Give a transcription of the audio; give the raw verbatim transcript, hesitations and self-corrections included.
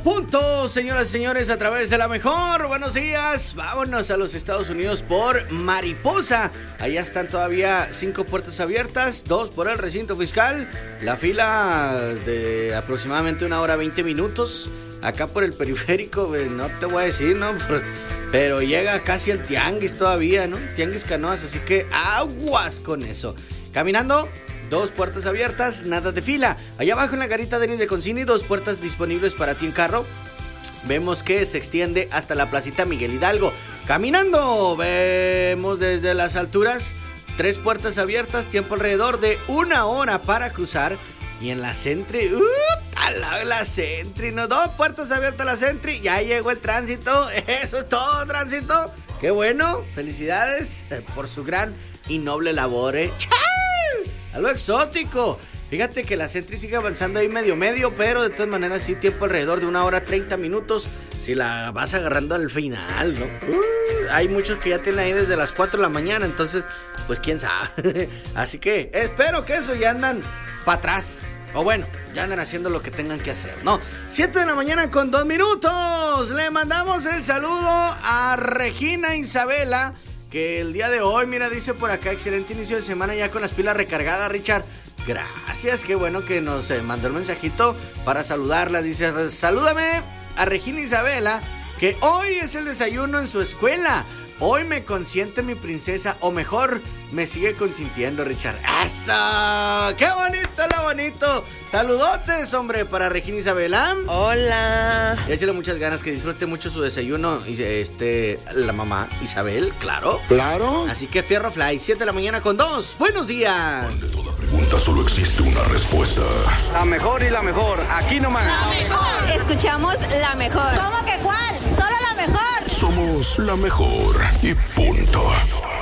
punto, señoras y señores, a través de la mejor. Buenos días, vámonos a los Estados Unidos por Mariposa. Allá están todavía cinco puertas abiertas, dos por el recinto fiscal. La fila de aproximadamente una hora veinte minutos. Acá por el periférico, no te voy a decir, ¿no? Pero llega casi el tianguis todavía, ¿no? Tianguis Canoas, así que aguas con eso. Caminando, dos puertas abiertas, nada de fila. Allá abajo en la garita Denis de Concini, dos puertas disponibles para ti en carro. Vemos que se extiende hasta la placita Miguel Hidalgo. Caminando, vemos desde las alturas, tres puertas abiertas, tiempo alrededor de una hora para cruzar. Y en la Sentry, ¡uh! A la, la Sentry, ¿no? Dos puertas abiertas la Sentry, ya llegó el tránsito. Eso es todo, tránsito. Qué bueno, felicidades por su gran y noble labor, ¿eh? Algo exótico. Fíjate que la Sentry sigue avanzando ahí medio medio, pero de todas maneras sí, tiempo alrededor de una hora treinta minutos si la vas agarrando al final, ¿no? Uh, hay muchos que ya tienen ahí desde las cuatro de la mañana, entonces, pues quién sabe. Así que espero que eso ya andan para atrás. O bueno, ya andan haciendo lo que tengan que hacer, ¿no? siete de la mañana con dos minutos. Le mandamos el saludo a Regina Isabela, que el día de hoy, mira, dice por acá, excelente inicio de semana ya con las pilas recargadas, Richard. Gracias, qué bueno que nos eh, mandó el mensajito para saludarlas. Dice, salúdame a Regina Isabela, que hoy es el desayuno en su escuela. Hoy me consiente mi princesa, o mejor, me sigue consintiendo, Richard. ¡Eso! ¡Qué bonito, lo bonito! Saludotes, hombre, para Regina Isabela. Hola. Y échale muchas ganas, que disfrute mucho su desayuno. Y este, la mamá Isabel, claro. Claro. Así que fierro fly, siete de la mañana con dos. ¡Buenos días! Ante toda pregunta solo existe una respuesta. La mejor y la mejor, aquí nomás. La mejor. Escuchamos la mejor. ¿Cómo que cuál? Solo la mejor. Somos la mejor y punto.